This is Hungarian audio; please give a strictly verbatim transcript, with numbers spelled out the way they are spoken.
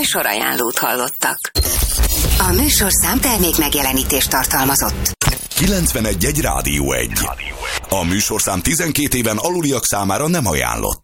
Műsorajánlót hallottak. A műsorszám termék megjelenítést tartalmazott. kilencvenegy egy Rádió egy. A műsorszám tizenkét éven aluliak számára nem ajánlott.